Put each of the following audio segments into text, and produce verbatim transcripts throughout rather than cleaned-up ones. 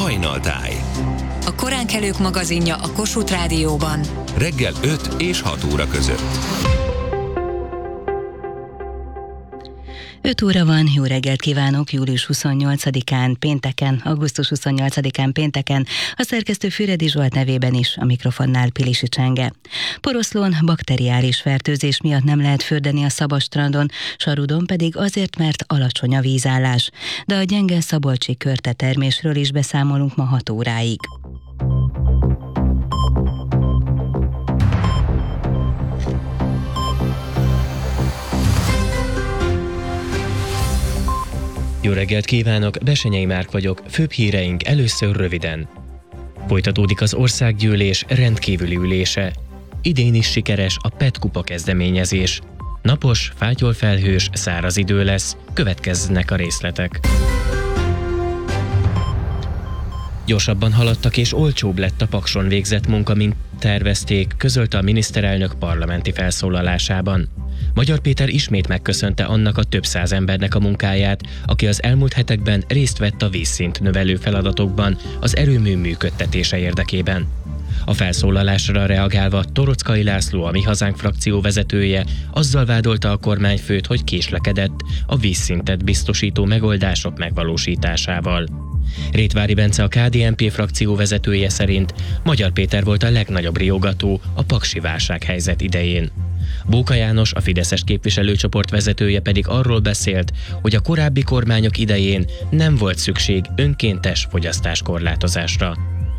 Hajnaltáj. A koránkelők magazinja a Kossuth Rádióban. Reggel öt és hat óra között. öt óra van, jó reggelt kívánok, július huszonnyolcadikán, pénteken, augusztus huszonnyolcadikán, pénteken, a szerkesztő Füredi Zsolt nevében is, a mikrofonnál Pilisi Csenge. Poroszlón bakteriális fertőzés miatt nem lehet fürdeni a Szabadstrandon, Sarudon pedig azért, mert alacsony a vízállás. De a gyenge szabolcsi körtetermésről is beszámolunk ma hat óráig. Jó reggelt kívánok, Besenyei Márk vagyok, főbb híreink először röviden. Folytatódik az országgyűlés rendkívüli ülése. Idén is sikeres a pé e té kupa kezdeményezés. Napos, fátyolfelhős, száraz idő lesz, következnek a részletek. Gyorsabban haladtak és olcsóbb lett a Pakson végzett munka, mint tervezték, közölte a miniszterelnök parlamenti felszólalásában. Magyar Péter ismét megköszönte annak a több száz embernek a munkáját, aki az elmúlt hetekben részt vett a vízszint növelő feladatokban az erőmű működtetése érdekében. A felszólalásra reagálva Torockai László, a Mi Hazánk frakció vezetője azzal vádolta a kormányfőt, hogy késlekedett a vízszintet biztosító megoldások megvalósításával. Rétvári Bence, a ká dé en pé frakció vezetője szerint Magyar Péter volt a legnagyobb riogató a paksi válsághelyzet idején. Bóka János, a fideszes képviselőcsoport vezetője pedig arról beszélt, hogy a korábbi kormányok idején nem volt szükség önkéntes fogyasztáskorlátozásra.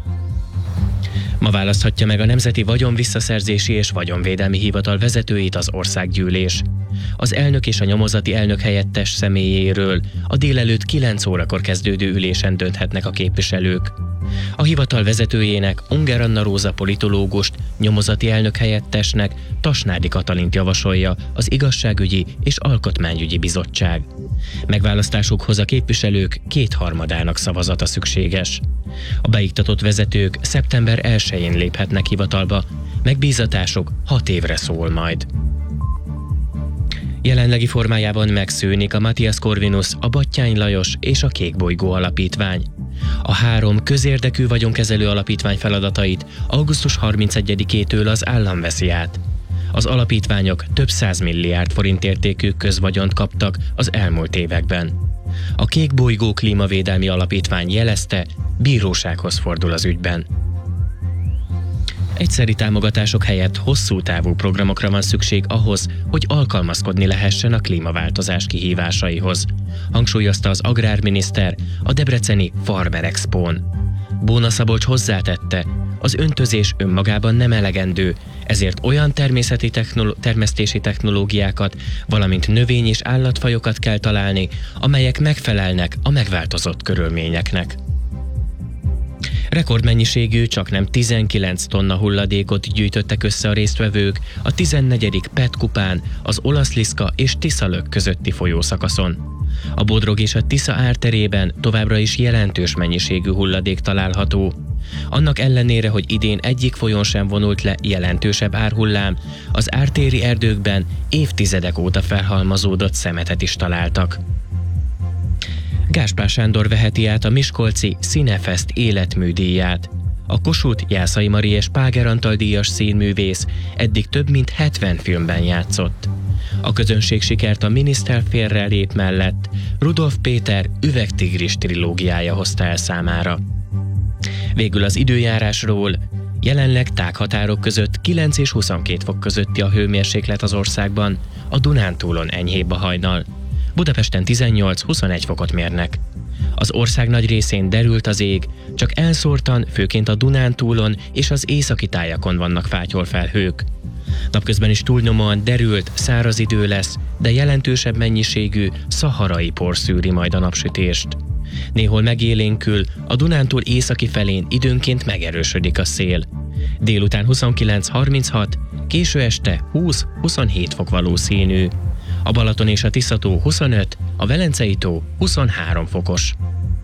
Ma választhatja meg a Nemzeti Vagyonvisszaszerzési és Vagyonvédelmi Hivatal vezetőit az országgyűlés. Az elnök és a nyomozati elnök helyettes személyéről a délelőtt kilenc órakor kezdődő ülésen dönthetnek a képviselők. A hivatal vezetőjének, Unger Anna Róza politológust, nyomozati elnök helyettesnek Tasnádi Katalint javasolja az Igazságügyi és Alkotmányügyi Bizottság. Megválasztásukhoz a képviselők kétharmadának szavazata szükséges. A beiktatott vezetők szeptember elsején léphetnek hivatalba, megbízatásuk hat évre szól majd. Jelenlegi formájában megszűnik a Matthias Corvinus, a Batthyány Lajos és a Kékbolygó Alapítvány. A három közérdekű vagyonkezelő alapítvány feladatait augusztus harmincegyedikétől az állam veszi át. Az alapítványok több száz milliárd forint értékű közvagyont kaptak az elmúlt években. A Kékbolygó Klímavédelmi Alapítvány jelezte, bírósághoz fordul az ügyben. Egyszeri támogatások helyett hosszú távú programokra van szükség ahhoz, hogy alkalmazkodni lehessen a klímaváltozás kihívásaihoz, hangsúlyozta az agrárminiszter a debreceni Farmer Expón. Bóna Szabolcs hozzátette, az öntözés önmagában nem elegendő, ezért olyan természeti technolo- termesztési technológiákat, valamint növény- és állatfajokat kell találni, amelyek megfelelnek a megváltozott körülményeknek. Rekordmennyiségű, csaknem tizenkilenc tonna hulladékot gyűjtöttek össze a résztvevők a tizennegyedik pé e té kupán az Olasz-Liszka és Tiszalök közötti folyószakaszon. A Bodrog és a Tisza árterében továbbra is jelentős mennyiségű hulladék található. Annak ellenére, hogy idén egyik folyón sem vonult le jelentősebb árhullám, az ártéri erdőkben évtizedek óta felhalmozódott szemetet is találtak. Gáspár Sándor veheti át a miskolci Színefest életműdíját. A Kossuth, Jászai Mari és Páger Antal díjas színművész eddig több mint hetven filmben játszott. A közönség sikert a Miniszter félrelép mellett Rudolf Péter Üvegtigris trilógiája hozta el számára. Végül az időjárásról. Jelenleg tághatárok között kilenc és huszonkét fok közötti a hőmérséklet az országban, a Dunántúlon enyhébb a hajnal. Budapesten tizennyolc-huszonegy fokot mérnek. Az ország nagy részén derült az ég, csak elszórtan, főként a Dunántúlon és az északi tájakon vannak fátyolfelhők. Napközben is túlnyomóan derült, száraz idő lesz, de jelentősebb mennyiségű szaharai por szűri majd a napsütést. Néhol megélénkül, a Dunántúl északi felén időnként megerősödik a szél. Délután huszonkilenc-harminchat, késő este húsz-huszonhét fok valószínű. A Balaton és a Tisza-tó huszonöt, a Velencei tó huszonhárom fokos.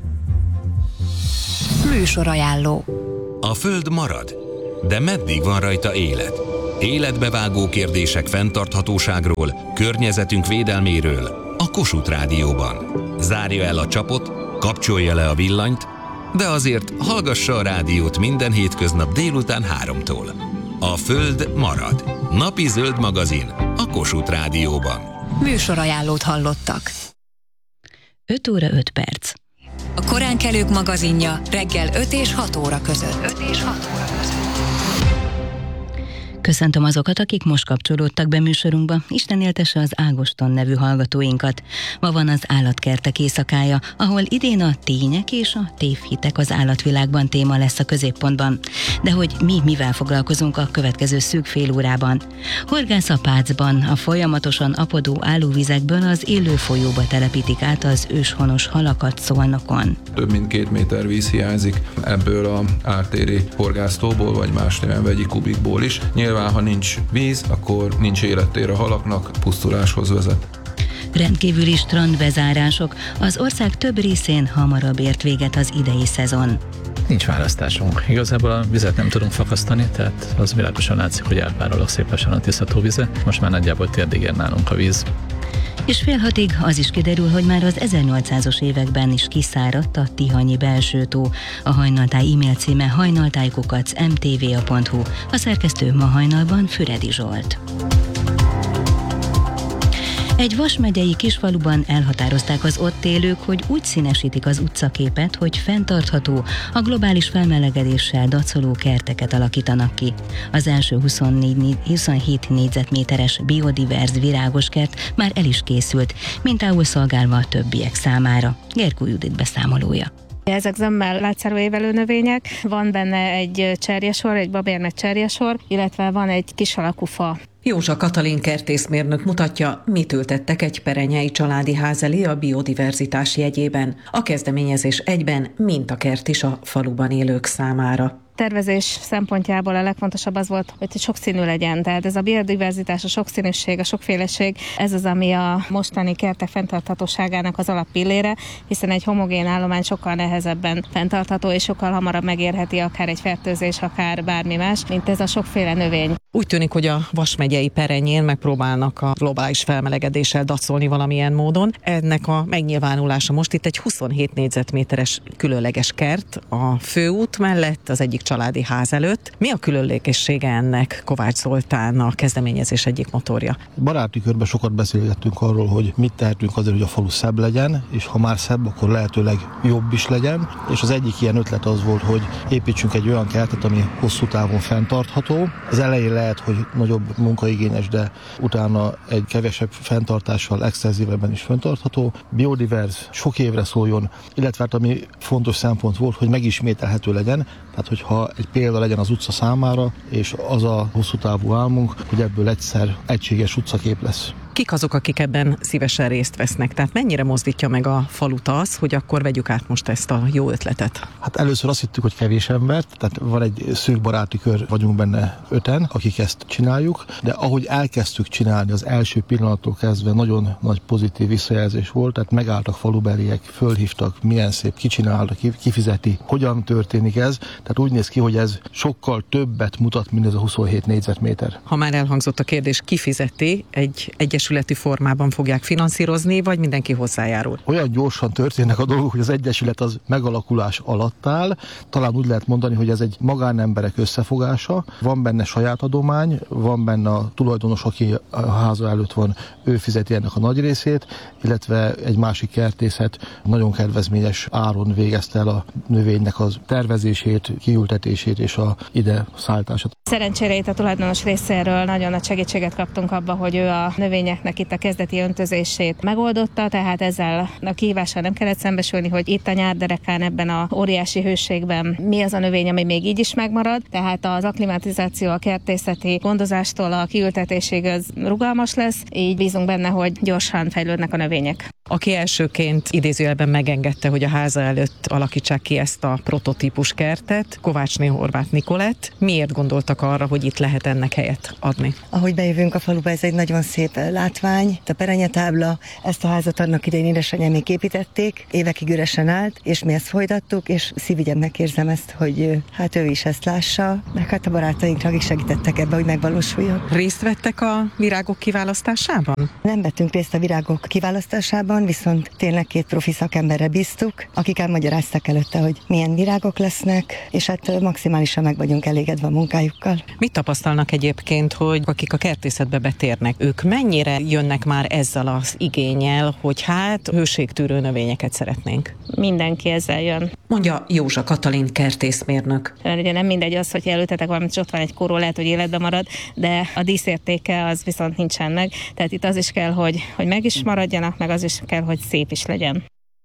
Műsorajánló. A Föld marad, de meddig van rajta élet? Életbevágó kérdések fenntarthatóságról, környezetünk védelméről a Kossuth Rádióban. Zárja el a csapot, kapcsolja le a villanyt, De azért hallgassa a rádiót minden hétköznap délután háromtól. A Föld marad. Napi zöld magazin a Kossuth Rádióban. Műsorajánlót hallottak. öt óra öt perc. A Koránkelők magazinja reggel öt és hat óra között. öt és hat óra között. Köszöntöm azokat, akik most kapcsolódtak be műsorunkba. Isten éltesse az Ágoston nevű hallgatóinkat. Ma van az Állatkertek éjszakája, ahol idén a tények és a tévhitek az állatvilágban téma lesz a középpontban. De hogy mi mivel foglalkozunk a következő szűk fél órában? Horgászapácban a folyamatosan apadó állóvizekből az élő folyóba telepítik át az őshonos halakat Szolnokon. Több mint két méter víz hiányzik ebből a ártéri horgásztóból, vagy más néven vegyi kubikból is. Nyilván, ha nincs víz, akkor nincs élettér a halaknak, pusztuláshoz vezet. Rendkívüli strandbezárások. Az ország több részén hamarabb ért véget az idei szezon. Nincs választásunk. Igazából a vizet nem tudunk fakasztani, tehát az világosan látszik, hogy elpárolog szép lassan a tisztató vize. Most már nagyjából térdig ér nálunk a víz. És fél hatig az is kiderül, hogy már az ezernyolcszázas években is kiszáradt a Tihanyi belső tó. A Hajnaltáj e-mail címe hajnaltájkukac em té vé á pont hú. A szerkesztő ma hajnalban Füredi Zsolt. Egy Vas megyei kisfaluban elhatározták az ott élők, hogy úgy színesítik az utcaképet, hogy fenntartható, a globális felmelegedéssel dacoló kerteket alakítanak ki. Az első huszonnégy, huszonhét négyzetméteres biodiverz virágos kert már el is készült, mintául szolgálva a többiek számára. Gergó Judit beszámolója. Ezek zömmel látszáró évelő növények, van benne egy cserjesor, egy babérmet cserjesor, illetve van egy kis alakú fa. Józsa Katalin kertészmérnök mutatja, mit ültettek egy perenyei családi ház elé a biodiverzitás jegyében. A kezdeményezés egyben mintakert is a faluban élők számára. Tervezés szempontjából a legfontosabb az volt, hogy sokszínű legyen. Tehát ez a biodiverzitás, a sokszínűség, a sokféleség, ez az, ami a mostani kertek fenntarthatóságának az alappillére, hiszen egy homogén állomány sokkal nehezebben fenntartható, és sokkal hamarabb megérheti akár egy fertőzés, akár bármi más, mint ez a sokféle növény. Úgy tűnik, hogy a Vas megyei perenyén megpróbálnak a globális felmelegedéssel dacolni valamilyen módon. Ennek a megnyilvánulása most itt egy huszonhét négyzetméteres különleges kert a főút mellett, az egyik családi ház előtt. Mi a különlegessége ennek? Kovács Zoltán, a kezdeményezés egyik motorja. Baráti körben sokat beszélgettünk arról, hogy mit tehetünk azért, hogy a falu szebb legyen, és ha már szebb, akkor lehetőleg jobb is legyen. És az egyik ilyen ötlet az volt, hogy építsünk egy olyan kertet, ami hosszú távon fenntartható. Az elején lehet, hogy nagyobb munkaigényes, de utána egy kevesebb fenntartással, extenzívebben is fenntartható. Biodiverz, sok évre szóljon, illetve hát ami fontos szempont volt, hogy megismételhető legyen, tehát hogyha egy példa legyen az utca számára, és az a hosszú távú álmunk, hogy ebből egyszer egységes utcakép lesz. Kik azok, akik ebben szívesen részt vesznek? Tehát mennyire mozdítja meg a falut az, hogy akkor vegyük át most ezt a jó ötletet? Hát először azt hittük, hogy kevés embert, tehát van egy szűk baráti kör, vagyunk benne öten, akik ezt csináljuk, de ahogy elkezdtük csinálni, az első pillanattól kezdve nagyon nagy pozitív visszajelzés volt, tehát megálltak falubeliek, fölhívtak, milyen szép, ki csinálta, ki, ki fizeti, hogyan történik ez, tehát úgy néz ki, hogy ez sokkal többet mutat, mint ez a huszonhét négyzetméter. Ha már elhangzott a kérdés, ki fizeti, egy egyesületi formában fogják finanszírozni, vagy mindenki hozzájárul? Olyan gyorsan történnek a dolgok, hogy az egyesület az megalakulás alatt áll. Talán úgy lehet mondani, hogy ez egy magánemberek összefogása. Van benne saját adomány, van benne a tulajdonos, aki a háza előtt van, ő fizeti ennek a nagy részét, illetve egy másik kertészet nagyon kedvezményes áron végezte el a növénynek az tervezését, kiültetését és a ide szállítását. Szerencsére itt a tulajdonos részéről nagyon nagy segítséget kaptunk abba, hogy ő a növényeknek itt a kezdeti öntözését megoldotta, tehát ezzel a kihívással nem kellett szembesülni, hogy itt a nyárderekán ebben a óriási hőségben mi az a növény, ami még így is megmarad, tehát az akklimatizáció a kertészeti gondozástól a kiültetésig az rugalmas lesz, így bízunk benne, hogy gyorsan fejlődnek a növények. Aki elsőként idézőjelben megengedte, hogy a háza előtt alakítsák ki ezt a prototípus kertet, Kovácsné Horváth Nikolett. Miért gondoltak arra, hogy itt lehet ennek helyet adni? Ahogy bejövünk a faluba, ez egy nagyon szép látvány. A perenyetábla, ezt a házat annak idején édesanyámék építették, évekig üresen állt, és mi ezt folytattuk, és szívügyemnek érzem ezt, hogy hát ő is ezt lássa, meg hát a barátainkra, akik segítettek ebbe, hogy megvalósuljon. Részt vettek a virágok kiválasztásában? Nem vettünk részt a virágok kiválasztásában, van, viszont tényleg két profi szakemberre bíztuk, akik elmagyarázták előtte, hogy milyen virágok lesznek, és hát maximálisan meg vagyunk elégedve a munkájukkal. Mit tapasztalnak egyébként, hogy akik a kertészetbe betérnek, ők mennyire jönnek már ezzel az igénnyel, hogy hát hőségtűrő növényeket szeretnénk? Mindenki ezzel jön. Mondja Józsa Katalin kertészmérnök. Ugye nem mindegy az, hogy elültetek valamit, és ott van egy kóró, lehet, hogy életben marad, de a díszértéke az viszont nincsen meg. Tehát itt az is kell, hogy, hogy meg is maradjanak, meg az is kell, hogy szép is legyen.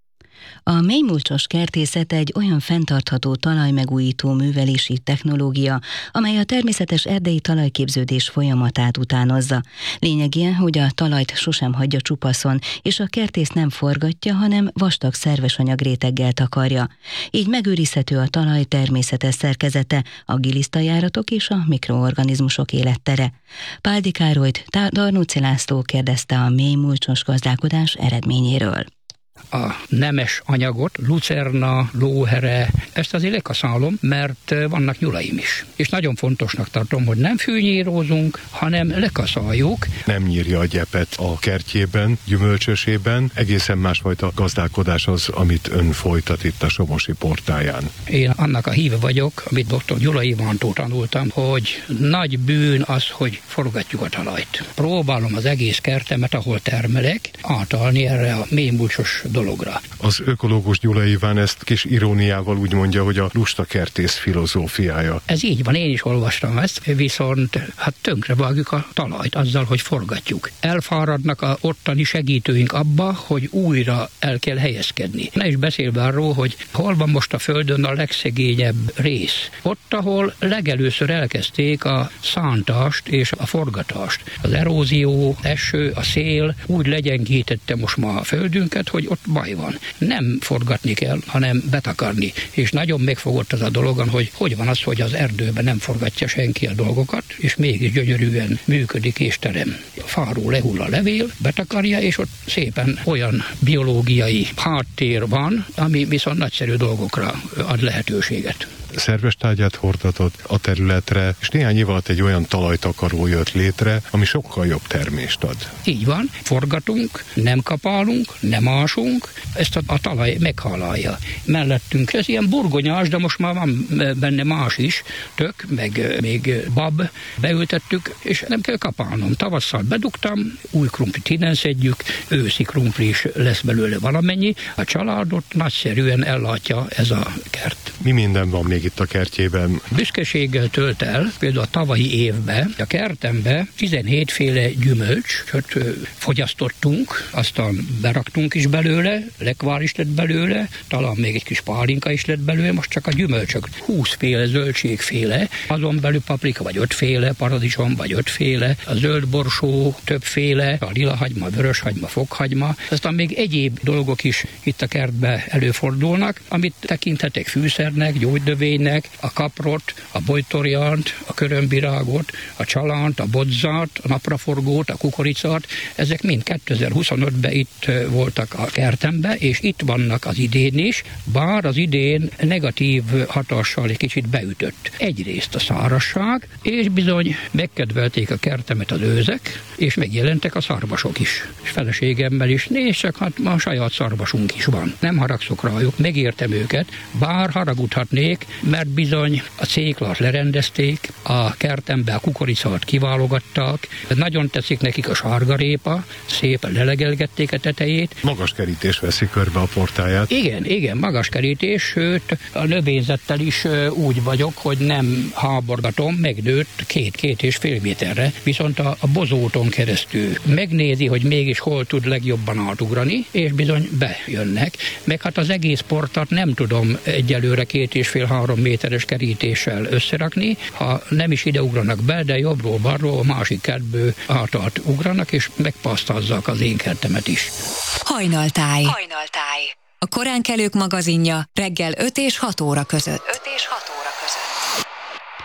A mélymulcsos kertészet egy olyan fenntartható talajmegújító művelési technológia, amely a természetes erdei talajképződés folyamatát utánozza. Lényegében, hogy a talajt sosem hagyja csupaszon, és a kertész nem forgatja, hanem vastag szerves anyagréteggel takarja. Így megőrizhető a talaj természetes szerkezete, a gilisztajáratok és a mikroorganizmusok élettere. Páldi Károlyt Darnóci László kérdezte a mélymulcsos gazdálkodás eredményéről. A nemes anyagot, lucerna, lóhere, ezt azért lekaszálom, mert vannak nyulaim is. És nagyon fontosnak tartom, hogy nem fűnyírózunk, hanem lekaszáljuk. Nem nyírja a gyepet a kertjében, gyümölcsösében, egészen másfajta gazdálkodás az, amit ön folytat itt a Somosi portáján. Én annak a híve vagyok, amit doktor Gyulai Ivántól tanultam, hogy nagy bűn az, hogy forgatjuk a talajt. Próbálom az egész kertemet, ahol termelek, átalni erre a mélymulcsos dologra. Az ökológus Gyulai Iván ezt kis iróniával úgy mondja, hogy a lusta kertész filozófiája. Ez így van, én is olvastam ezt, viszont hát tönkrevágjuk a talajt azzal, hogy forgatjuk. Elfáradnak a ottani segítőink abba, hogy újra el kell helyezkedni. Ne is beszélve arról, hogy hol van most a földön a legszegényebb rész. Ott, ahol legelőször elkezdték a szántást és a forgatást. Az erózió, eső, a szél úgy legyengítette most ma a földünket, hogy ott baj van. Nem forgatni kell, hanem betakarni. És nagyon megfogott az a dologon, hogy hogy van az, hogy az erdőben nem forgatja senki a dolgokat, és mégis gyönyörűen működik és terem. A fáról lehull a levél, betakarja, és ott szépen olyan biológiai háttér van, ami viszont nagyszerű dolgokra ad lehetőséget. Szerves tárgyát hordatott a területre, és néhány év alatt egy olyan talajtakaró jött létre, ami sokkal jobb termést ad. Így van, forgatunk, nem kapálunk, nem ásunk, ezt a, a talaj meghalalja. Mellettünk ez ilyen burgonyás, de most már van benne más is, tök, meg még bab, beültettük, és nem kell kapálnom. Tavasszal bedugtam, új krumplit innen szedjük, őszi krumpli is lesz belőle valamennyi. A családot nagyszerűen ellátja ez a kert. Mi minden van még itt a kertjében? Büszkeséggel tölt el, például a tavalyi évben, a kertembe tizenhét féle gyümölcsöt fogyasztottunk, aztán beraktunk is belőle, lekvár is lett belőle, talán még egy kis pálinka is lett belőle, most csak a gyümölcsök. húsz féle zöldségféle, azon belül paprika vagy ötféle, paradicsom vagy ötféle, a zöld borsó többféle, a lilahagyma, vöröshagyma, fokhagyma, aztán még egyéb dolgok is itt a kertbe előfordulnak, amit tekinthetek fűszernek, gyógynövénynek, a kaprot, a bojtorjant, a körömvirágot, a csalánt, a bodzát, a napraforgót, a kukoricát, ezek mind kétezer-huszonötben itt voltak a kertembe, és itt vannak az idén is, bár az idén negatív hatással egy kicsit beütött. Egyrészt a szárazság, és bizony megkedvelték a kertemet az őzek, és megjelentek a szarvasok is. És feleségemmel is, nézd csak, hát ma a saját szarvasunk is van. Nem haragszok rájuk, megértem őket, bár haragudhatnék, mert bizony a céklát lerendezték, a kertembe a kukoricát kiválogatták, nagyon tetszik nekik a sárgarépa, szépen lelegelgették a tetejét. Magas kerítés veszi körbe a portáját. Igen, igen, magas kerítés, sőt a növényzettel is úgy vagyok, hogy nem háborgatom, megnőtt két-két és fél méterre, viszont a, a bozóton keresztül megnézi, hogy mégis hol tud legjobban átugrani, és bizony bejönnek. Meg hát az egész portat nem tudom egyelőre két és fél-három méteres kerítéssel összerakni, ha nem is ide ugranak be, de jobbról-balról a másik kertből átalt ugranak, és megpasztazzak az én kertemet is. Hajnaltáj. Hajnaltáj. A koránkelők magazinja reggel öt és hat óra között. öt és hat óra között.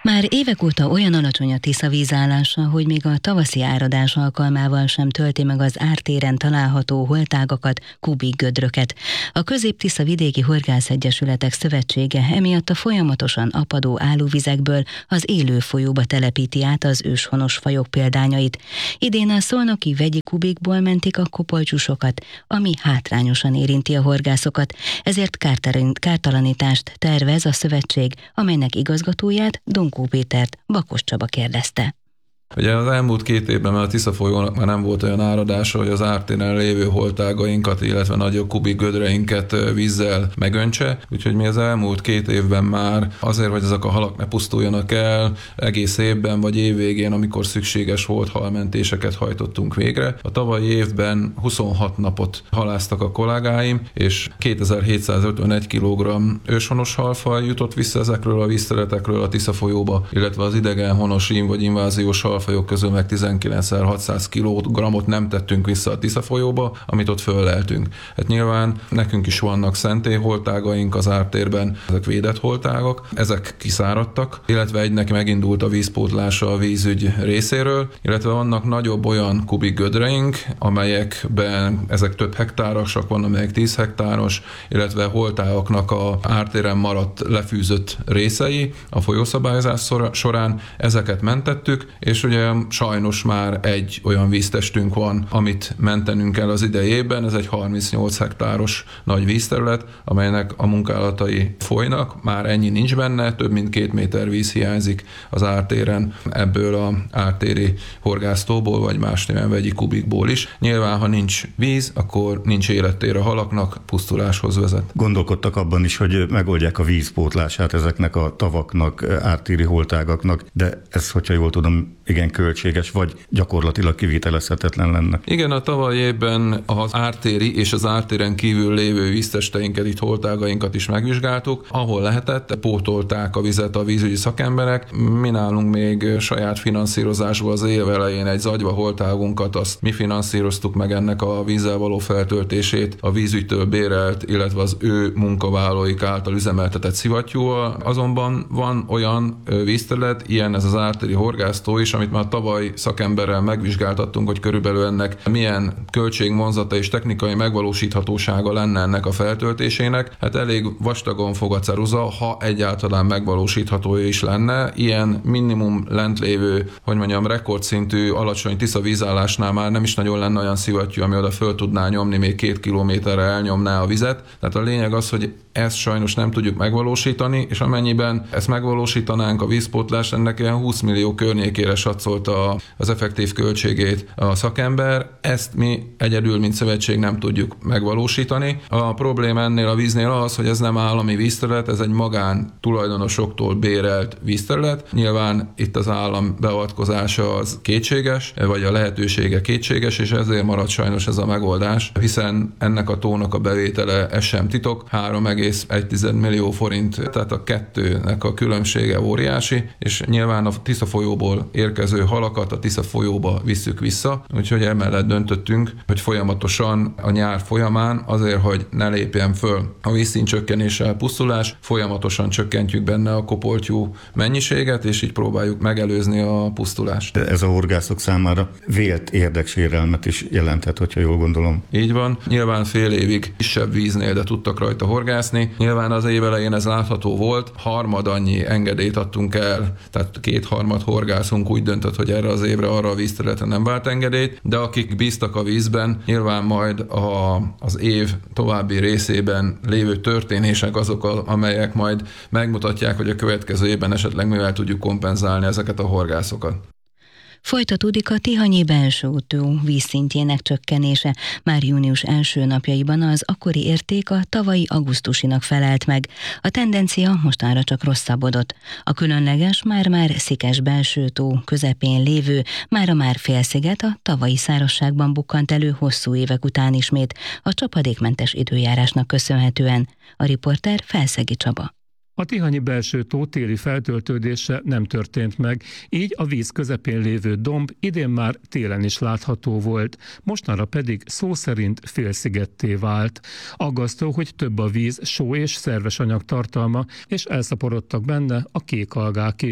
Már évek óta olyan alacsony a Tisza vízállása, hogy még a tavaszi áradás alkalmával sem tölti meg az ártéren található holtágakat, kubikgödröket. A Közép-Tisza Vidéki Horgászegyesületek Szövetsége emiatt a folyamatosan apadó állóvizekből az élő folyóba telepíti át az őshonos fajok példányait. Idén a szolnoki vegyi kubikból mentik a kopolcsusokat, ami hátrányosan érinti a horgászokat, ezért kártalanítást tervez a szövetség, amelynek igazgatóját, Donkó Pétert Bakos Csaba kérdezte. Ugye az elmúlt két évben már a Tisza folyónak már nem volt olyan áradása, hogy az ártéren lévő holtágainkat, illetve nagyobb kubikgödreinket vízzel megöntse, úgyhogy mi az elmúlt két évben már azért, hogy ezek a halak ne pusztuljanak el, egész évben vagy évvégén, amikor szükséges volt, halmentéseket hajtottunk végre. A tavalyi évben huszonhat napot haláztak a kollégáim, és kétezer-hétszázötvenegy kilogramm őshonos halfaj jutott vissza ezekről a vízterületekről a Tisza folyóba, illetve az idegenhonos in- vagy inváziós halfajok közül meg tizenkilencezer-hatszáz kilogramot nem tettünk vissza a Tisza folyóba, amit ott fölleltünk. Hát nyilván nekünk is vannak szentélyholtágaink az ártérben, ezek védett holtágak, ezek kiszáradtak, illetve egynek megindult a vízpótlása a vízügy részéről, illetve vannak nagyobb olyan kubikgödreink, amelyekben ezek több hektárosak, van amelyek tíz hektáros, illetve holtágaknak a ártéren maradt lefűzött részei a folyószabályozás során, ezeket mentettük, és ugye sajnos már egy olyan víztestünk van, amit mentenünk kell az idejében, ez egy harmincnyolc hektáros nagy vízterület, amelynek a munkálatai folynak, már ennyi nincs benne, több mint két méter víz hiányzik az ártéren ebből a ártéri horgásztóból, vagy más néven vegyi kubikból is. Nyilván, ha nincs víz, akkor nincs élettér a halaknak, pusztuláshoz vezet. Gondolkodtak abban is, hogy megoldják a vízpótlását ezeknek a tavaknak, ártéri holtágaknak, de ez, hogyha jól tudom, igen költséges, vagy gyakorlatilag kivitelezhetetlen lenne. Igen, a tavalyi évben az ártéri és az ártéren kívül lévő víztesteinket, itt holtágainkat is megvizsgáltuk. Ahol lehetett, pótolták a vizet a vízügyi szakemberek. Mi nálunk még saját finanszírozásból az év elején egy zagyva holtágunkat, azt mi finanszíroztuk meg ennek a vízzel való feltöltését a vízügytől bérelt, illetve az ő munkavállalóik által üzemeltetett szivattyúval. Azonban van olyan vízterület, ilyen ez az ártéri horgásztó is, amit már tavaly szakemberrel megvizsgáltattunk, hogy körülbelül ennek milyen költségvonzata és technikai megvalósíthatósága lenne ennek a feltöltésének. Hát elég vastagon fog a ceruza, ha egyáltalán megvalósítható is lenne. Ilyen minimum lent lévő, hogy mondjam, rekordszintű alacsony Tisza vízállásnál már nem is nagyon lenne olyan szivattyú, ami oda föl tudná nyomni, még két kilométerre elnyomná a vizet. Tehát a lényeg az, hogy ezt sajnos nem tudjuk megvalósítani, és amennyiben ezt megvalósítanánk, a vízpótlás, ennek ilyen húsz millió környékére satszolta az effektív költségét a szakember. Ezt mi egyedül, mint szövetség nem tudjuk megvalósítani. A probléma ennél a víznél az, hogy ez nem állami vízterület, ez egy magán tulajdonosoktól bérelt vízterület. Nyilván itt az állam beavatkozása az kétséges, vagy a lehetősége kétséges, és ezért marad sajnos ez a megoldás, hiszen ennek a tónak a bevétele, ez sem titok, három egész egy millió forint, tehát a kettőnek a különbsége óriási, és nyilván a Tisza folyóból érkező halakat a Tisza folyóba visszük vissza, úgyhogy emellett döntöttünk, hogy folyamatosan a nyár folyamán azért, hogy ne lépjen föl a vízszint csökkenéssel pusztulás, folyamatosan csökkentjük benne a kopoltyú mennyiséget, és így próbáljuk megelőzni a pusztulást. Ez a horgászok számára vélt érdeksérelmet is jelenthet, hogyha jól gondolom. Így van, nyilván fél évig kisebb víznél, de tudtak rajta horgászni. Nyilván az év elején ez látható volt, harmad annyi engedélyt adtunk el, tehát kétharmad horgászunk úgy döntött, hogy erre az évre, arra a vízterületre nem vált engedélyt, de akik bíztak a vízben, nyilván majd a, az év további részében lévő történések azok, amelyek majd megmutatják, hogy a következő évben esetleg mivel tudjuk kompenzálni ezeket a horgászokat. Folytatódik a Tihanyi belső tó vízszintjének csökkenése. Már június első napjaiban az akkori érték a tavalyi augusztusinak felelt meg. A tendencia mostanra csak rosszabbodott. A különleges, már-már szikes belső tó közepén lévő, már a Márfélsziget a tavalyi szárazságban bukkant elő hosszú évek után ismét, a csapadékmentes időjárásnak köszönhetően. A riporter Felszegi Csaba. A Tihanyi belső tó téli feltöltődése nem történt meg, így a víz közepén lévő domb idén már télen is látható volt, mostanra pedig szó szerint félszigetté vált. Aggasztó, hogy több a víz só és szerves anyag tartalma, és elszaporodtak benne a kék algák is.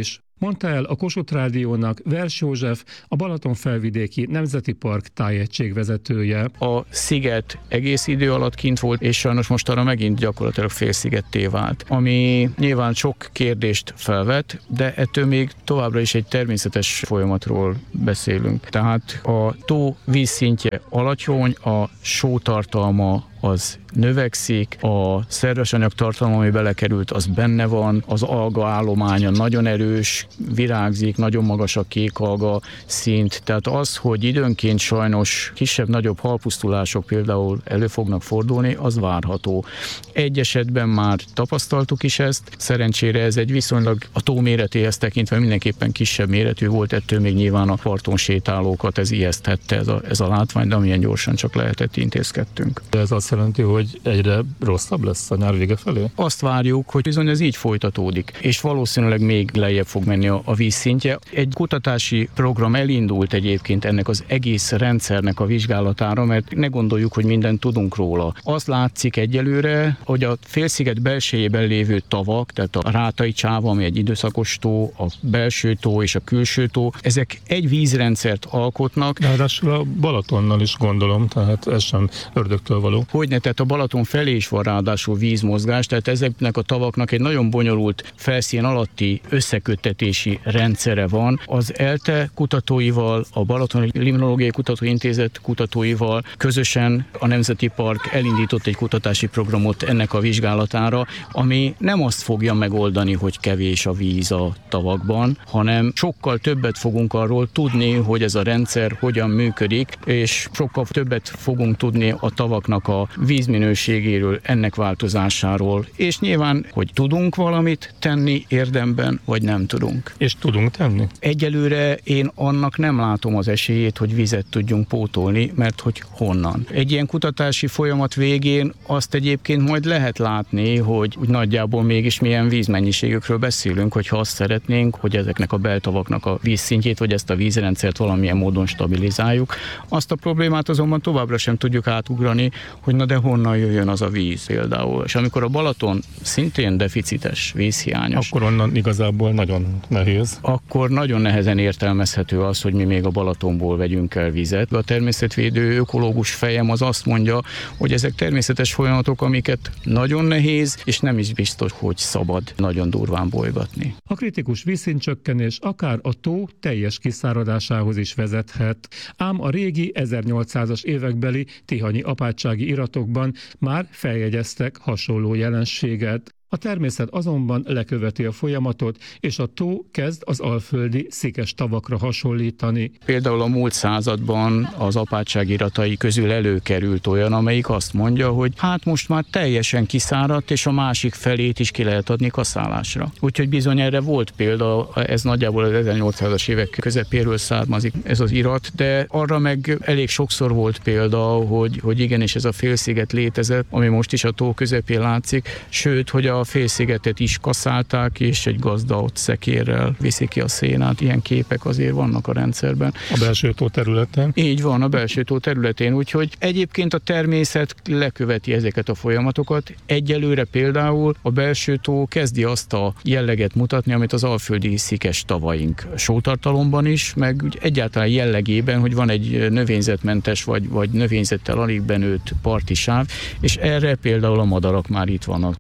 mondta el a Kossuth Rádiónak Vers József, a Balatonfelvidéki Nemzeti Park tájegység vezetője. A sziget egész idő alatt kint volt, és sajnos mostanra megint gyakorlatilag félszigetté vált, ami nyilván sok kérdést felvet, de ettől még továbbra is egy természetes folyamatról beszélünk. Tehát a tó vízszintje alacsony, a sótartalma az növekszik, a szerves anyag tartalma, ami belekerült, az benne van, az alga állománya nagyon erős, virágzik, nagyon magas a kék alga szint, tehát az, hogy időnként sajnos kisebb-nagyobb halpusztulások például elő fognak fordulni, az várható. Egy esetben már tapasztaltuk is ezt, szerencsére ez egy viszonylag a tó méretéhez tekintve mindenképpen kisebb méretű volt, ettől még nyilván a parton sétálókat ez ijeszthette ez a, ez a látvány, de amilyen gyorsan csak lehetett, intézkedtünk. De ez azt jelenti, hogy egyre rosszabb lesz a nyár vége felé? Azt várjuk, hogy bizony ez így folytatódik, és valószínűleg még lejjebb fog menni a, a vízszintje. Egy kutatási program elindult egyébként ennek az egész rendszernek a vizsgálatára, mert ne gondoljuk, hogy mindent tudunk róla. Az látszik egyelőre, hogy a félsziget belsejében lévő tavak, tehát a Rátai csáva, ami egy időszakos tó, a belső tó és a külső tó, ezek egy vízrendszert alkotnak. De ráadásul a Balatonnal is gondolom, tehát ez sem ördögtől való. Hogyne, tehát a Balaton felé is van ráadásul vízmozgás, tehát ezeknek a tavaknak egy nagyon bonyolult felszín alatti összeköttetési rendszere van. Az ELTE kutatóival, a Balaton Limnológiai Kutatóintézet kutatóival közösen a Nemzeti Park elindított egy kutatási programot ennek a vizsgálatára, ami nem azt fogja megoldani, hogy kevés a víz a tavakban, hanem sokkal többet fogunk arról tudni, hogy ez a rendszer hogyan működik, és sokkal többet fogunk tudni a tavaknak a vízminőségéről, ennek változásáról, és nyilván, hogy tudunk valamit tenni érdemben, vagy nem tudunk. És tudunk tenni? Egyelőre én annak nem látom az esélyét, hogy vizet tudjunk pótolni, mert hogy honnan. Egy ilyen kutatási folyamat végén azt egyébként majd lehet látni, hogy úgy nagyjából mégis milyen vízmennyiségekről beszélünk, hogyha azt szeretnénk, hogy ezeknek a beltavaknak a vízszintjét, vagy ezt a vízrendszert valamilyen módon stabilizáljuk. Azt a problémát azonban továbbra sem tudjuk átugrani, hogy na de honnan jöjjön az a víz például. És amikor a Balaton szintén deficites, vízhiányos. Akkor onnan igazából nagyon nehéz. Akkor nagyon nehezen értelmezhető az, hogy mi még a Balatonból vegyünk el vizet. A természetvédő ökológus fejem az azt mondja, hogy ezek természetes folyamatok, amiket nagyon nehéz, és nem is biztos, hogy szabad nagyon durván bolygatni. A kritikus vízszintcsökkenés akár a tó teljes kiszáradásához is vezethet. Ám a régi ezernyolcszázas évekbeli tihanyi apátsági iratokban már feljegyeztek hasonló jelenséget. A természet azonban leköveti a folyamatot, és a tó kezd az alföldi szikes tavakra hasonlítani. Például a múlt században az apátság iratai közül előkerült olyan, amelyik azt mondja, hogy hát most már teljesen kiszáradt, és a másik felét is ki lehet adni kaszálásra. Úgyhogy bizony erre volt példa, ez nagyjából az ezernyolcszázas évek közepéről származik ez az irat, de arra meg elég sokszor volt példa, hogy, hogy igenis ez a félsziget létezett, ami most is a tó közepén látszik, sőt, hogy a félszigetet is kaszálták, és egy gazda ott szekérrel viszi ki a szénát. Ilyen képek azért vannak a rendszerben. A belső tó területen? Így van, a belső tó területén, úgyhogy egyébként a természet leköveti ezeket a folyamatokat. Egyelőre például a belső tó kezdi azt a jelleget mutatni, amit az alföldi szikes tavaink sótartalomban is, meg úgy egyáltalán jellegében, hogy van egy növényzetmentes vagy, vagy növényzettel alig benőtt parti sáv, és erre például a madarak már itt vannak.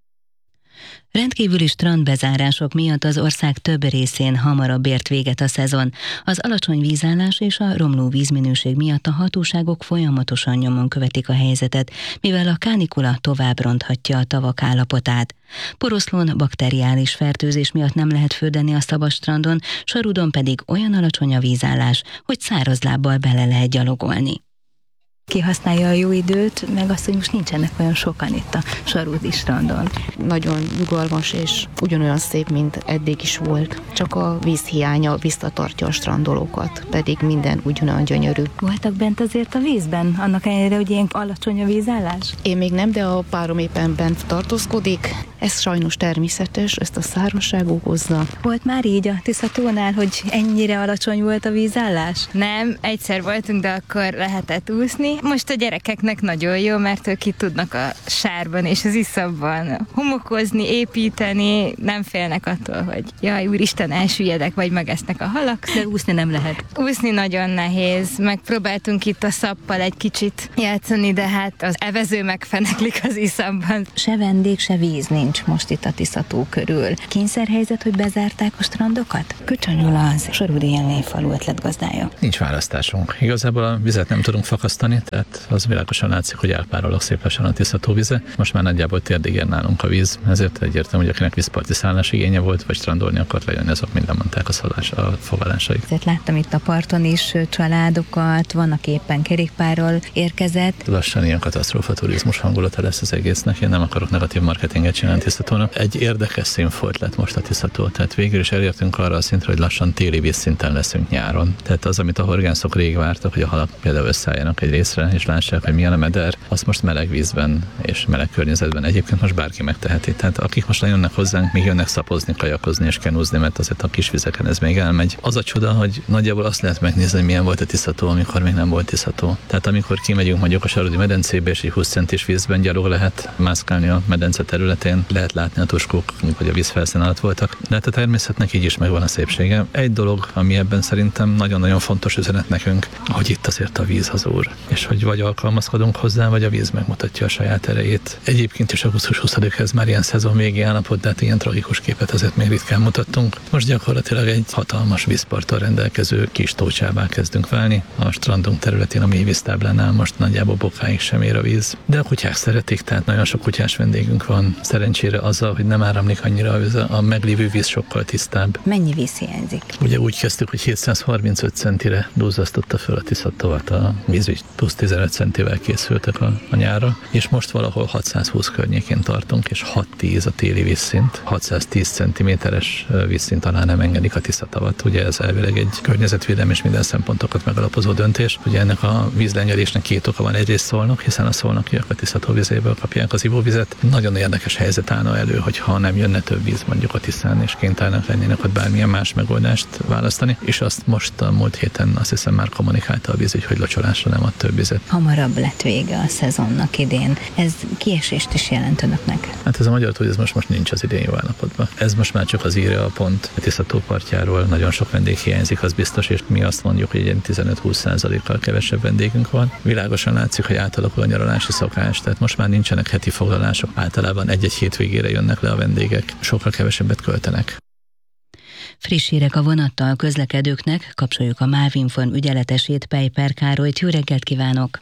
Rendkívüli strandbezárások miatt az ország több részén hamarabb ért véget a szezon. Az alacsony vízállás és a romló vízminőség miatt a hatóságok folyamatosan nyomon követik a helyzetet, mivel a kánikula tovább ronthatja a tavak állapotát. Poroszlón bakteriális fertőzés miatt nem lehet fürdeni a Szabadstrandon, Sarudon pedig olyan alacsony a vízállás, hogy száraz lábbal bele lehet gyalogolni. Kihasználja a jó időt, meg azt, hogy most nincsenek olyan sokan itt a Sarudi strandon. Nagyon nyugalmas és ugyanolyan szép, mint eddig is volt. Csak a vízhiánya visszatartja a strandolókat, pedig minden ugyanolyan gyönyörű. Voltak bent azért a vízben, annak ellenére, hogy ilyen alacsony a vízállás? Én még nem, de a párom éppen bent tartózkodik. Ez sajnos természetes, ezt a szárazság okozza. Volt már így a Tiszatónál, hogy ennyire alacsony volt a vízállás? Nem, egyszer voltunk, de akkor lehetett úszni, Most a gyerekeknek nagyon jó, mert ők itt tudnak a sárban és az iszapban homokozni, építeni, nem félnek attól, hogy jaj, úristen, elsüllyedek, vagy megesznek a halak. De úszni nem lehet. Úszni nagyon nehéz. Megpróbáltunk itt a szappal egy kicsit játszani, de hát az evező megfeneklik az iszapban. Se vendég, se víz nincs most itt a Tisza-tó körül. Kényszerhelyzet, hogy bezárták a strandokat? Köcsön Gyula az Sorúdi Jenné falu ötletgazdája. Nincs választásunk. Igazából a vizet nem tudunk fakasztani, tehát az világosan látszik, hogy elpárolog szép lassan a Tisza-tó vize. Most már nagyjából térdig ér nálunk a víz, ezért egyértelmű, hogy akinek vízparti szállás igénye volt, vagy strandolni akart lejönni, azok mind lemondták a, szalás, a fogadásaik. Ezért láttam itt a parton is családokat, vannak éppen kerékpárral érkezett. Lassan ilyen katasztrófa turizmus hangulata lesz az egésznek. Én nem akarok negatív marketinget csinálni Tisza-tónak. Egy érdekes színfolt lett most a Tisza-tó, tehát végül is elértünk arra a szintre, hogy lassan téli vízszinten leszünk nyáron. Tehát az, amit a horgászok rég vártak, hogy a halak például összeálljanak egy részre, és lássák, hogy milyen a meder, azt most meleg vízben és meleg környezetben egyébként most bárki megteheti. Tehát akik most jönnek hozzánk, még jönnek szapozni, kajakozni és kenúzni, mert azért a kis vizeken ez még elmegy. Az a csoda, hogy nagyjából azt lehet megnézni, hogy milyen volt a Tisza-tó, amikor még nem volt Tisza-tó. Tehát amikor kimegyünk mondjuk a Sarodi medencébe, és egy húsz centis vízben gyalog lehet mászkálni a medence területén, lehet látni a tuskók, hogy a vízfelszín alatt voltak. De hát a természetnek így is megvan a szépsége. Egy dolog, ami ebben szerintem nagyon-nagyon fontos üzenet nekünk, hogy itt azért a víz az úr, és hogy vagy alkalmazkodunk hozzá, vagy a víz megmutatja a saját erejét. Egyébként is augusztus huszadika ez már ilyen szezon végi állapot, de hát ilyen tragikus képet azért még ritkán mutattunk. Most gyakorlatilag egy hatalmas vízparttal rendelkező kis tócsává kezdünk válni. A strandunk területén a mély víztáblánál most nagyjából bokáig sem ér a víz. De a kutyák szeretik, tehát nagyon sok kutyás vendégünk van. Szerencsére azzal, hogy nem áramlik annyira a víz, a meglévő víz sokkal tisztább. Mennyi víz hiányzik? Ugye úgy kezdtük, hogy hétszázharmincöt centire duzzasztotta föl a Tisza-tovat, a vízügy plusz tizenöt centivel készültek a, a nyárra, és most valahol hatszázhúsz környékén tartunk, és hatszáztíz a téli vízszint. hatszáztíz centiméteres vízszint alá nem engedik a Tisza-tavat. Ugye ez elvileg egy környezetvédelmi és minden szempontokat megalapozó döntés. Ugye ennek a vízleengedésnek két oka van. Egyrészt Szolnok, hiszen a szolnokiak a Tisza-tó vizéből kapják az ivóvizet. Nagyon érdekes helyzet állna elő, hogyha nem jönne több víz mondjuk a Tiszán, és kénytelenek lennének ott bármilyen más megoldást választani, és azt most a múlt héten azt hiszem már kommunikálta a vízügy, hogy locsolásra nem ad több vizet. Hamarabb lett vége a szezonnak idén. Ez kiesést is jelent önöknek? Hát ez a magyar turizmus most nincs az idén jó állapotban. Ez most már csak az írja a pont. A Tisza-tó partjáról nagyon sok vendég hiányzik, az biztos, és mi azt mondjuk, hogy egy tizenöt-húsz százalékkal kevesebb vendégünk van. Világosan látszik, hogy átalakul a nyaralási szokás, tehát most már nincsenek heti foglalások. Általában egy-egy hétvégére jönnek le a vendégek, sokkal kevesebbet költenek. Friss hírek a vonattal közlekedőknek, kapcsoljuk a Mávinform ügyeletesét, Pejper Károlyt. Jó reggelt kívánok!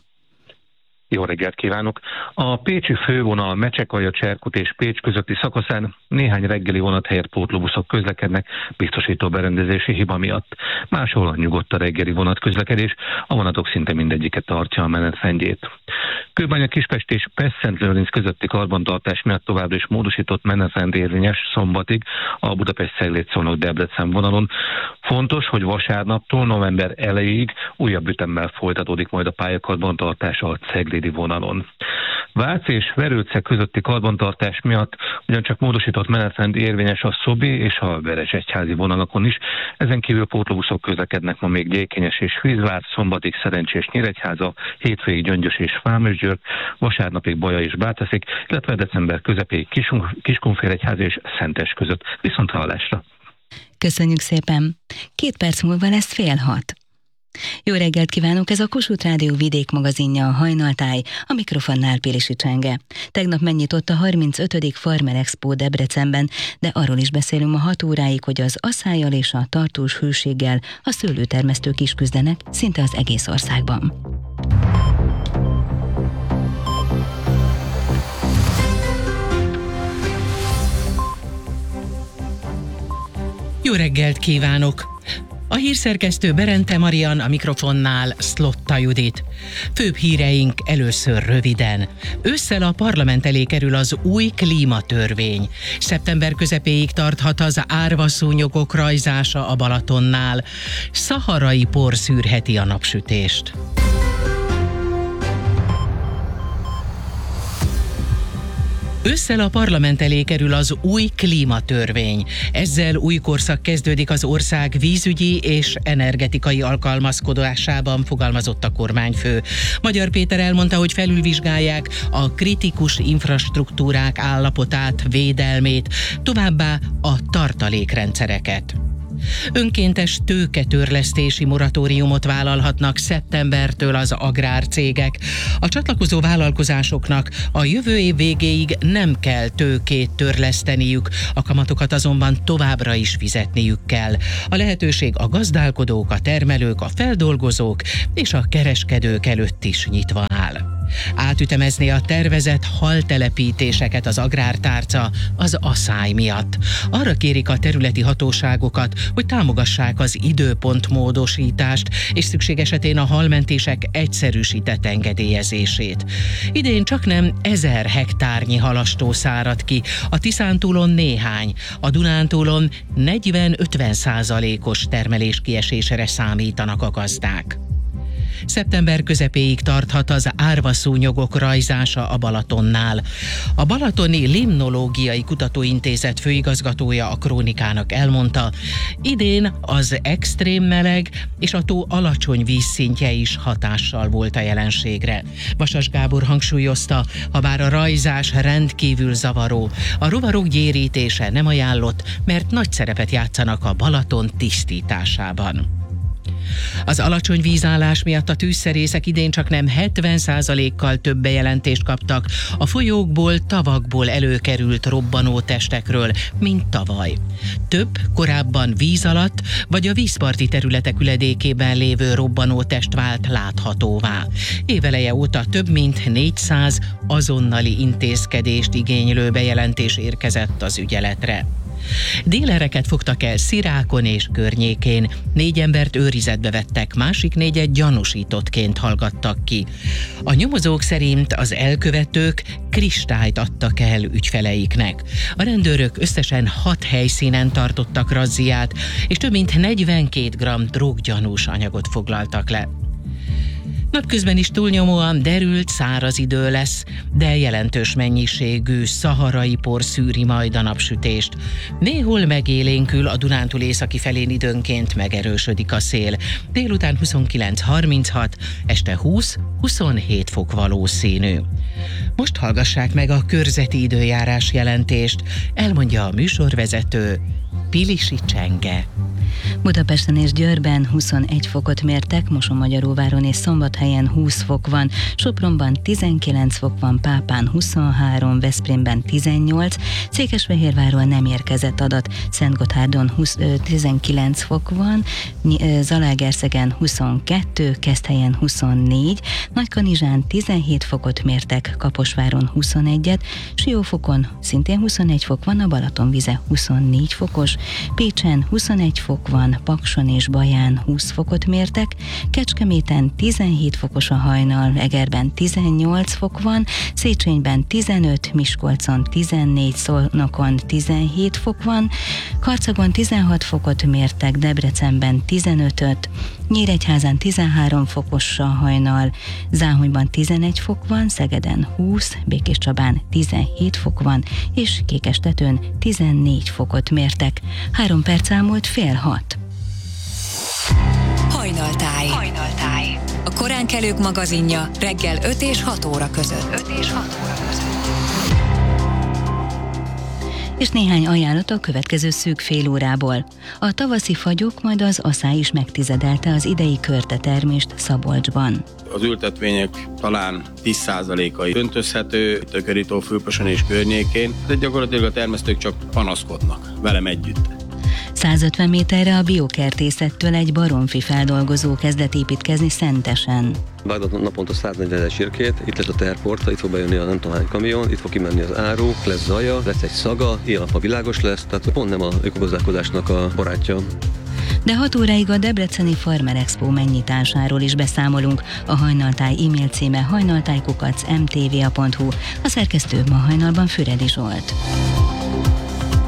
Jó reggelt kívánok! A pécsi fővonal Mecsekalja, Cserkut és Pécs közötti szakaszán néhány reggeli vonat helyett pótlóbuszok közlekednek biztosító berendezési hiba miatt. Máshol nyugodt a reggeli vonatközlekedés, a vonatok szinte mindegyike tartja a menetrendjét. Kőbánya, Kispest és Pest-Szentlőrinc közötti karbantartás miatt továbbra is módosított menetrend érvényes szombatig a Budapest-Cegléd-Szolnok-Debrecen vonalon. Fontos, hogy vasárnaptól november elejéig újabb ütemmel folytatódik majd a pályakarbantartás a ceglédi vonalon. Vác és Verőce közötti karbantartás miatt ugyancsak módosított menetrend érvényes a Szobi és a Veresegyházi vonalakon is. Ezen kívül pótlóbuszok közlekednek ma még Gyékenyes és Vízvár, szombatig Szerencsés Nyíregyháza, hétfőig Gyöngyös és Vámosgyőr, vasárnapig Baja és Bátaszék, illetve december közepéig Kiskunfélegyház és Szentes között. Viszont hallásra! Köszönjük szépen! Két perc múlva lesz fél hat. Jó reggelt kívánok, ez a Kossuth Rádió vidékmagazinja, a Hajnaltáj, a mikrofonnál Pilisi Csenge. Tegnap megnyitott a harmincötödik Farmer Expo Debrecenben, de arról is beszélünk ma hat óráig, hogy az aszályjal és a tartós hőséggel a szőlőtermesztők is küzdenek szinte az egész országban. Jó reggelt kívánok! A hírszerkesztő Berente Marian, a mikrofonnál Szlotta Judit. Főbb híreink először röviden. Ősszel a parlament elé kerül az új klímatörvény. Szeptember közepéig tarthat az árvaszúnyogok rajzása a Balatonnál. Szaharai por szűrheti a napsütést. Ősszel a parlament elé kerül az új klímatörvény. Ezzel új korszak kezdődik az ország vízügyi és energetikai alkalmazkodásában, fogalmazott a kormányfő. Magyar Péter elmondta, hogy felülvizsgálják a kritikus infrastruktúrák állapotát, védelmét, továbbá a tartalékrendszereket. Önkéntes tőketörlesztési moratóriumot vállalhatnak szeptembertől az agrárcégek. A csatlakozó vállalkozásoknak a jövő év végéig nem kell tőkét törleszteniük, a kamatokat azonban továbbra is fizetniük kell. A lehetőség a gazdálkodók, a termelők, a feldolgozók és a kereskedők előtt is nyitva áll. Átütemezni a tervezett haltelepítéseket az agrártárca az aszály miatt. Arra kérik a területi hatóságokat, hogy támogassák az időpontmódosítást és szükség esetén a halmentések egyszerűsített engedélyezését. Idén csaknem ezer hektárnyi halastó szárad ki, a Tiszántúlon néhány, a Dunántúlon negyven-ötven százalékos termeléskiesésre számítanak a gazdák. Szeptember közepéig tarthat az árvaszúnyogok rajzása a Balatonnál. A Balatoni Limnológiai Kutatóintézet főigazgatója a Krónikának elmondta, idén az extrém meleg és a tó alacsony vízszintje is hatással volt a jelenségre. Vasas Gábor hangsúlyozta, habár a rajzás rendkívül zavaró, a rovarok gyérítése nem ajánlott, mert nagy szerepet játszanak a Balaton tisztításában. Az alacsony vízállás miatt a tűzszerészek idén csaknem hetven százalékkal több bejelentést kaptak a folyókból, tavakból előkerült robbanó testekről, mint tavaly. Több korábban víz alatt vagy a vízparti területek üledékében lévő robbanó test vált láthatóvá. Éveleje óta több mint négyszáz azonnali intézkedést igénylő bejelentés érkezett az ügyeletre. Dílereket fogtak el Szirákon és környékén. Négy embert őrizetbe vettek, másik négyet gyanúsítottként hallgattak ki. A nyomozók szerint az elkövetők kristályt adtak el ügyfeleiknek. A rendőrök összesen hat helyszínen tartottak razziát, és több mint negyvenkét gramm droggyanús anyagot foglaltak le. Napközben is túlnyomóan derült, száraz idő lesz, de jelentős mennyiségű szaharai por szűri majd a napsütést. Néhol megélénkül, a Dunántúl északi felén időnként megerősödik a szél. Délután huszonkilenc-harminchat, este húsz-huszonhét fok valószínű. Most hallgassák meg a körzeti időjárás jelentést, elmondja a műsorvezető Pilisi Csenge. Budapesten és Győrben huszonegy fokot mértek, Mosonmagyaróváron és Szombathelyen húsz fok van, Sopronban tizenkilenc fok van, Pápán huszonhárom, Veszprémben tizennyolc, Székesfehérvárról nem érkezett adat, Szentgotthárdon húsz, tizenkilenc fok van, Zalaegerszegen huszonkettő, Keszthelyen huszonnégy, Nagykanizsán tizenhét fokot mértek, Kaposváron huszonegyet, Siófokon szintén huszonegy fok van, a Balatonvize huszonnégy fokos, Pécsen huszonegy fok van, Pakson és Baján húsz fokot mértek, Kecskeméten tizenhét fokos a hajnal, Egerben tizennyolc fok van, Széchenyben tizenöt, Miskolcon tizennégy, Szolnokon tizenhét fok van, Karcagon tizenhat fokot mértek, Debrecenben tizenötöt, Nyíregyházán tizenhárom fokos a hajnal, Záhonyban tizenegy fok van, Szegeden húsz, Békéscsabán tizenhét fok van, és Kékestetőn tizennégy fokot mértek. Három perc elmúlt fél hat. Hajnaltáj. Hajnaltáj. A koránkelők magazinja reggel öt és hat óra között. öt és hat óra között. És néhány ajánlat a következő szűk fél órából. A tavaszi fagyok, majd az aszály is megtizedelte az idei körtetermést Szabolcsban. Az ültetvények talán tíz százalékai öntözhető, Tökörító, Fülöpösön és környékén, de gyakorlatilag a termesztők csak panaszkodnak velem együtt. százötven méterre a biokertészettől egy baromfi feldolgozó kezdett építkezni Szentesen. Vágnak naponta száznegyven sírkét, itt lesz a teherporta, itt fog bejönni a nem tudom hány kamion, itt fog kimenni az áru, lesz zaja, lesz egy szaga, éjjel-nappal világos lesz, tehát pont nem a ökogazdálkodásnak a barátja. De hat óráig a Debreceni Farmer Expo megnyitásáról is beszámolunk. A Hajnaltáj e-mail címe hajnaltájkukac em té vé á pont hu, a szerkesztő ma hajnalban Füredi Zsolt.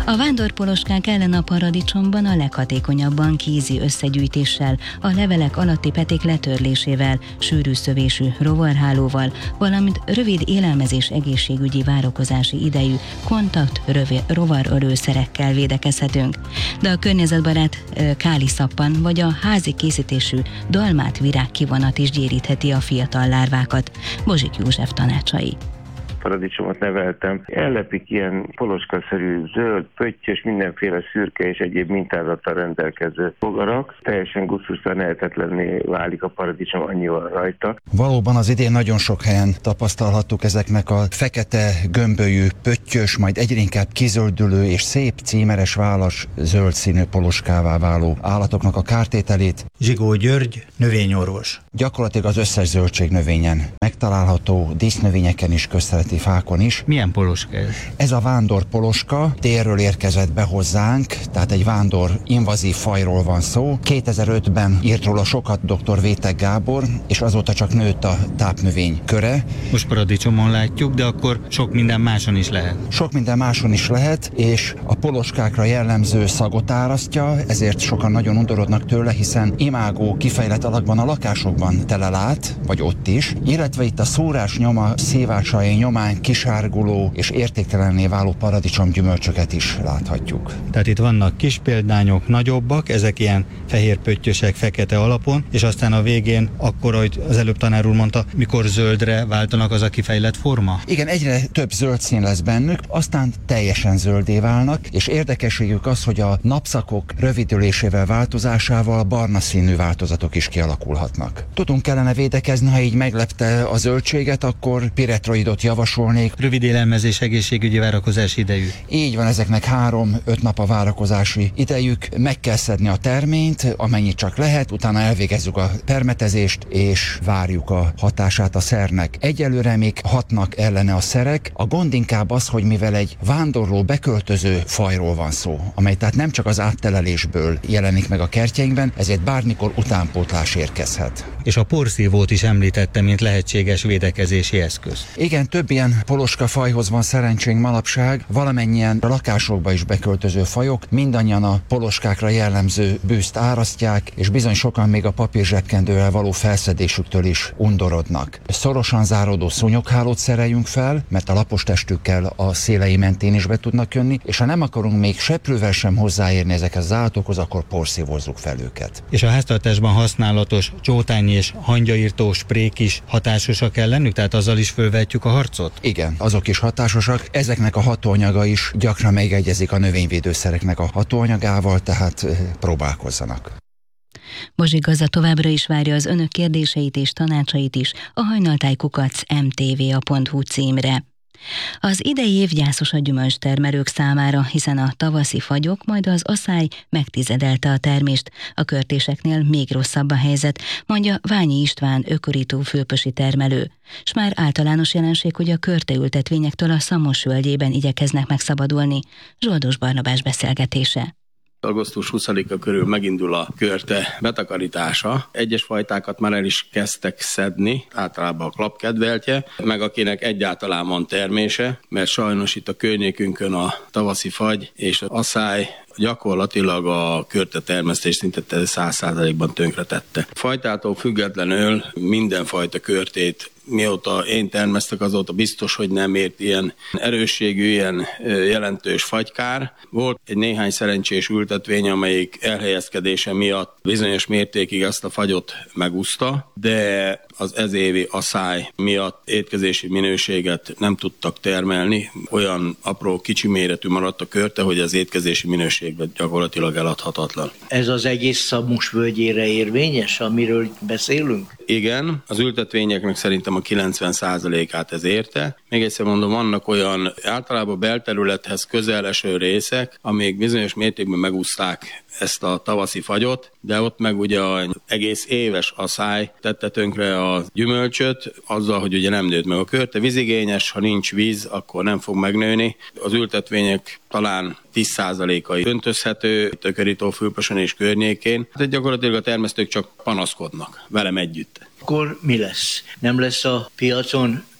A vándorpoloskák ellen a paradicsomban a leghatékonyabban kézi összegyűjtéssel, a levelek alatti peték letörlésével, sűrű szövésű rovarhálóval, valamint rövid élelmezés egészségügyi várakozási idejű kontakt rovarölőszerekkel védekezhetünk. De a környezetbarát káliszappan vagy a házi készítésű dalmát virágkivonat is gyérítheti a fiatal lárvákat. Bozsik József tanácsai. Paradicsomot neveltem. Ellepik ilyen poloskaszerű zöld, pöttyös, mindenféle szürke és egyéb mintázattal rendelkező bogarak. Teljesen gusztustalan lehetetlenné válik a paradicsom, annyi van rajta. Valóban az idén nagyon sok helyen tapasztalhattuk ezeknek a fekete, gömbölyű, pöttyös, majd egyre inkább kizöldülő és szép címeres válas, zöld színű poloskává váló állatoknak a kártételét. Zsigó György, növényorvos. Gyakorlatilag az összes zöldségnövényen megtalálható, dísznövényeken is, közterületi fákon is. Milyen poloska ez? Ez a vándor poloska, térről érkezett be hozzánk, tehát egy vándor invazív fajról van szó. kétezer-ötben írt róla sokat dr. Vétek Gábor, és azóta csak nőtt a tápnövény köre. Most paradicsomon látjuk, de akkor sok minden máson is lehet. Sok minden máson is lehet, és a poloskákra jellemző szagot árasztja, ezért sokan nagyon undorodnak tőle, hiszen imágó kifejlett alakban a lakásokban telelát, vagy ott is, illetve itt a szórás nyoma, szívásai nyomán kisárguló és értéktelenné váló paradicsom gyümölcsöket is láthatjuk. Tehát itt vannak kis példányok, nagyobbak, ezek ilyen fehér pöttyösek, fekete alapon, és aztán a végén, akkor, ahogy az előbb tanár úr mondta, mikor zöldre váltanak, az a kifejlett forma? Igen, egyre több zöld szín lesz bennük, aztán teljesen zöldé válnak, és érdekességük az, hogy a napszakok rövidülésével, változásával barna színű változatok is kialakulhatnak. Tudunk kellene védekezni, ha így meglepte a zöldséget, akkor piretroidot javasolnék. Rövid élelmezés, egészségügyi várakozási idejű. Így van, ezeknek három-öt nap a várakozási idejük. Meg kell szedni a terményt, amennyit csak lehet, utána elvégezzük a permetezést, és várjuk a hatását a szernek. Egyelőre még hatnak ellene a szerek. A gond inkább az, hogy mivel egy vándorló, beköltöző fajról van szó, amely tehát nem csak az áttelelésből jelenik meg a kertjeinkben, ezért bármikor utánpótlás érkezhet. És a porszívót is említette, mint lehetséges védekezési eszköz. Igen, több ilyen poloska fajhoz van szerencsénk manapság, valamennyien a lakásokba is beköltöző fajok, mindannyian a poloskákra jellemző bűzt árasztják, és bizony sokan még a papír zsebkendővel való felszedésüktől is undorodnak. Szorosan záródó szúnyoghálót szereljünk fel, mert a lapos testükkel a szélei mentén is be tudnak jönni, és ha nem akarunk még seprővel sem hozzáérni ezekhez az állatokhoz, akkor porszívozzuk fel őket. És a háztartásban használatos csótány és hangyairtó sprék is hatásosak ellenük, tehát azzal is fölvetjük a harcot? Igen, azok is hatásosak. Ezeknek a hatóanyaga is gyakran megegyezik a növényvédőszereknek a hatóanyagával, tehát próbálkozzanak. Bozsik Gazda továbbra is várja az önök kérdéseit és tanácsait is a hajnaltájkukac em té vé á pont hú címre. Az idei év gyászos a gyümölcstermelők számára, hiszen a tavaszi fagyok, majd az aszály megtizedelte a termést. A körtéseknél még rosszabb a helyzet, mondja Ványi István ökorító fülöpösi termelő. S már általános jelenség, hogy a körteültetvényektől a Szamos völgyében igyekeznek megszabadulni. Zsoldos Barnabás beszélgetése. augusztus huszadika körül megindul a körte betakarítása. Egyes fajtákat már el is kezdtek szedni, általában a klapkedveltje, meg akinek egyáltalán van termése, mert sajnos itt a környékünkön a tavaszi fagy és az aszály gyakorlatilag a körte termesztés szinte száz százalékban tönkretette. Fajtától függetlenül mindenfajta körtét, mióta én termesztek, azóta biztos, hogy nem ért ilyen erősségű, ilyen jelentős fagykár. Volt egy néhány szerencsés ültetvény, amelyik elhelyezkedése miatt bizonyos mértékig ezt a fagyot megúszta, de az ezévi aszály miatt étkezési minőséget nem tudtak termelni. Olyan apró, kicsi méretű maradt a körte, hogy az étkezési minőségben gyakorlatilag eladhatatlan. Ez az egész Szamos völgyére érvényes, amiről beszélünk? Igen, az ültetvényeknek szerintem a kilencven százalékát ez érte. Még egyszer mondom, vannak olyan általában belterülethez közel eső részek, amik bizonyos mértékben megúszták ezt a tavaszi fagyot, de ott meg ugye az egész éves aszály tette tönkre a gyümölcsöt, azzal, hogy ugye nem nőtt meg a körte. Vízigényes, ha nincs víz, akkor nem fog megnőni. Az ültetvények talán tíz százalékai öntözhető, tökörító fülpösön és környékén. Tehát gyakorlatilag a termesztők csak panaszkodnak velem együtt. Akkor mi lesz? Nem lesz a piacon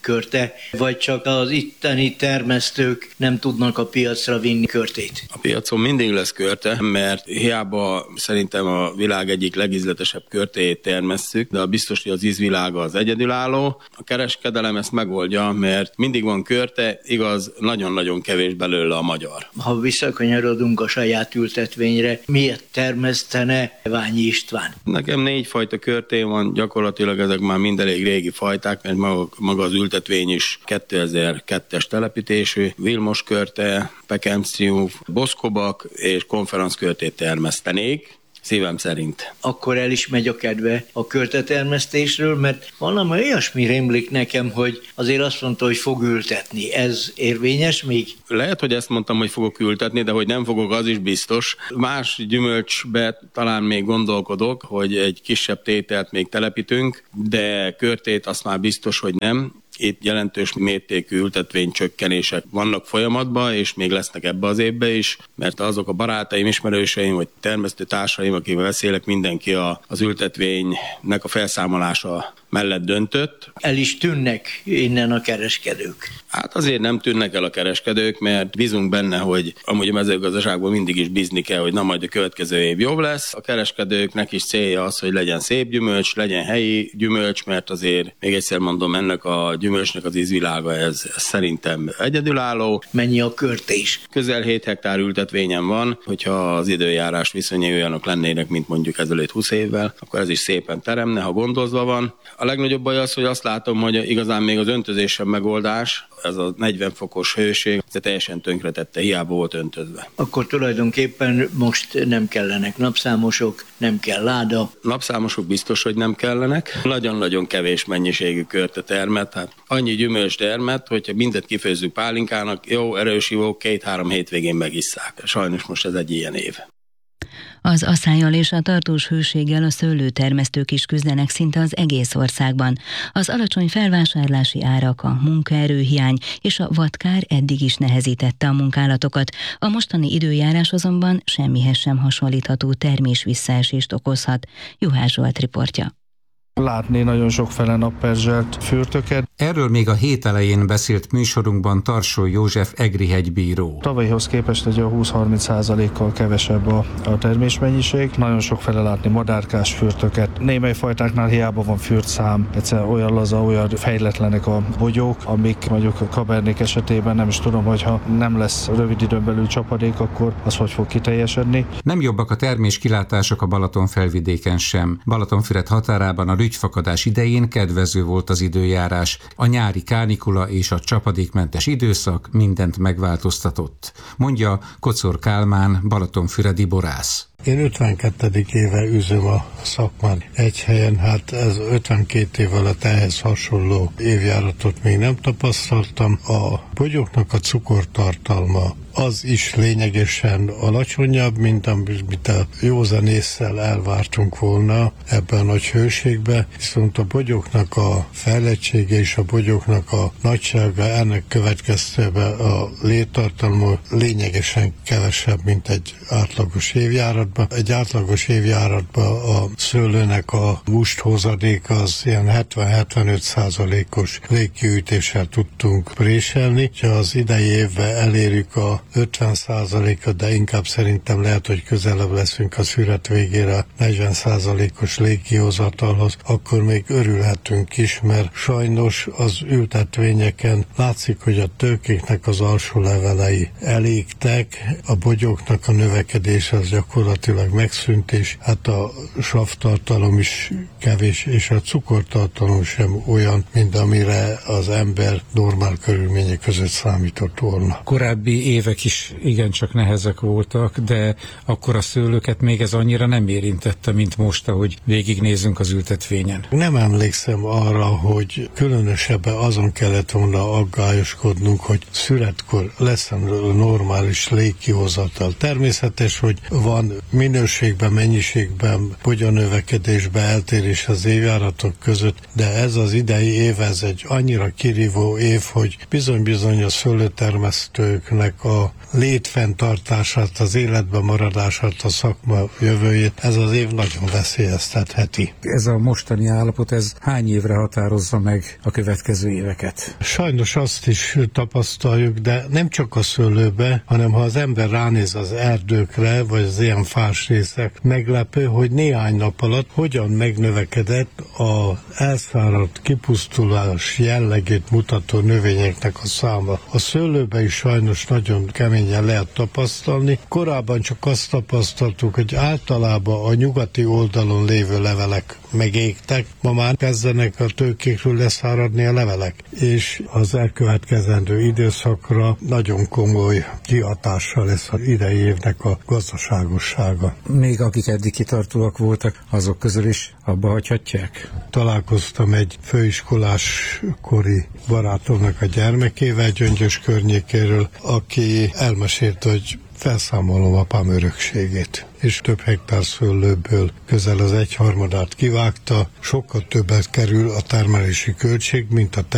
körte, vagy csak az itteni termesztők nem tudnak a piacra vinni körtét? A piacon mindig lesz körte, mert hiába szerintem a világ egyik legízletesebb körtéjét termesszük, de biztos, hogy az ízvilága az egyedülálló. A kereskedelem ezt megoldja, mert mindig van körte, igaz, nagyon-nagyon kevés belőle a magyar. Ha visszakanyarodunk a saját ültetvényre, miért termesztene Ványi István? Nekem négy fajta körtém van, gyakorlatilag ezek már mind elég régi fajták, mert maga, maga az ültetvény is kétezer-kettes telepítésű, Vilmos körte, Pekem Triumf, Boszkobak és Konferenc körtét termesztenék. Szívem szerint. Akkor el is megy a kedve a körtetermesztésről, mert valami olyasmi rémlik nekem, hogy azért azt mondta, hogy fog ültetni. Ez érvényes még? Lehet, hogy ezt mondtam, hogy fogok ültetni, de hogy nem fogok, az is biztos. Más gyümölcsbe talán még gondolkodok, hogy egy kisebb tételt még telepítünk, de körtét azt már biztos, hogy nem. Itt jelentős mértékű ültetvénycsökkenések vannak folyamatban, és még lesznek ebbe az évbe is, mert azok a barátaim, ismerőseim, vagy termesztő társaim, akivel beszélek, mindenki a, az ültetvénynek a felszámolása mellett döntött. El is tűnnek innen a kereskedők. Hát azért nem tűnnek el a kereskedők, mert bízunk benne, hogy amúgy a mezőgazdaságban mindig is bízni kell, hogy na majd a következő év jobb lesz. A kereskedőknek is célja az, hogy legyen szép gyümölcs, legyen helyi gyümölcs, mert azért, még egyszer mondom, ennek a gyümölcsnek az ízvilága, ez, ez szerintem egyedülálló. Mennyi a körtés? Közel hét hektár ültetvényem van, hogyha az időjárás viszonyai olyanok lennének, mint mondjuk ezelőtt húsz évvel, akkor ez is szépen teremne, ha gondozva van. A legnagyobb baj az, hogy azt látom, hogy igazán még az öntözés sem megoldás, ez a negyven fokos hőség, ez teljesen tönkretette, hiába volt öntözve. Akkor tulajdonképpen most nem kellenek napszámosok, nem kell láda. Napszámosok biztos, hogy nem kellenek. Nagyon-nagyon kevés mennyiségű körte termet, hát annyi gyümölcs termet, hogyha mindent kifőzzük pálinkának, jó, erős ivók, két-három hétvégén megisszák. Sajnos most ez egy ilyen év. Az aszályal és a tartós hőséggel a szőlőtermesztők is küzdenek szinte az egész országban. Az alacsony felvásárlási árak, a munkaerőhiány és a vadkár eddig is nehezítette a munkálatokat. A mostani időjárás azonban semmihez sem hasonlítható termés visszaesést okozhat. Juhász Zsolt riportja. Látni nagyon sokféle napperzselt fürtöket. Erről még a hét elején beszélt műsorunkban Tarsó József egri hegybíró. Tavalyhoz képest egy húsz-harminc százalékkal kevesebb a, a termésmennyiség. Nagyon sokféle látni madárkás fürtöket. Némely fajtáknál hiába van fürtszám, egyszerűen olyan laza, olyan fejletlenek a bogyók, amik mondjuk a kabernék esetében nem is tudom, hogyha nem lesz rövid időn belül csapadék, akkor az hogy fog kiteljesedni. Nem jobbak a termés kilátások a Balaton felvidéken sem. Balatonfüred határában a rügyfakadás idején kedvező volt az időjárás. A nyári kánikula és a csapadékmentes időszak mindent megváltoztatott, mondja Kocor Kálmán, balatonfüredi borász. Én ötvenkettedik éve üzöm a szakmán egy helyen, hát ez ötvenkét év alatt ehhez hasonló évjáratot még nem tapasztaltam. A bogyóknak a cukortartalma az is lényegesen alacsonyabb, mint amit a józan ésszel elvártunk volna ebben a nagy hőségben, viszont a bogyóknak a fejlettsége és a bogyóknak a nagysága, ennek következtében a léttartalma lényegesen kevesebb, mint egy átlagos évjáratban. Egy átlagos évjáratban a szőlőnek a húshozadéka az ilyen hetven-hetvenöt százalékos légkiütéssel tudtunk préselni. Ha az idei évben elérjük a ötven százalékot, de inkább szerintem lehet, hogy közelebb leszünk a szüret végére negyven százalékos légkihozatalhoz, akkor még örülhetünk is, mert sajnos az ültetvényeken látszik, hogy a tőkéknek az alsó levelei elégtek, a bogyóknak a növekedése az gyakorlatilag megszűnt, és hát a savtartalom is kevés, és a cukortartalom sem olyan, mint amire az ember normál körülmények között számított volna. Korábbi évek is igencsak nehezek voltak, de akkor a szőlőket még ez annyira nem érintette, mint most, ahogy végignézünk az ültetvényen. Nem emlékszem arra, hogy különösebben azon kellett volna aggályoskodnunk, hogy szüretkor lesz normális légkihozatal. Természetes, hogy van minőségben, mennyiségben, bogyonövekedésben eltérés az évjáratok között, de ez az idei év, ez egy annyira kirívó év, hogy bizony-bizony a szőlőtermesztőknek a létfenntartását, az életben maradását, a szakma jövőjét ez az év nagyon veszélyeztetheti. Ez a mostani állapot, ez hány évre határozza meg a következő éveket? Sajnos azt is tapasztaljuk, de nem csak a szőlőbe, hanem ha az ember ránéz az erdőkre, vagy az ilyen fás részek, meglepő, hogy néhány nap alatt hogyan megnövekedett az elszáradt, kipusztulás jellegét mutató növényeknek a száma. A szőlőbe is sajnos nagyon keményen lehet tapasztalni. Korábban csak azt tapasztaltuk, hogy általában a nyugati oldalon lévő levelek megégtek, ma már kezdenek a tőkékről leszáradni a levelek, és az elkövetkezendő időszakra nagyon komoly kihatással lesz az idei évnek a gazdaságossága. Még akik eddig kitartóak voltak, azok közül is abba hagyhatják? Találkoztam egy főiskolás kori barátomnak a gyermekével Gyöngyös környékéről, aki elmesélte, hogy felszámolom apám örökségét, és több hektár szőlőből közel az egyharmadát kivágta, sokkal többet kerül a termelési költség, mint a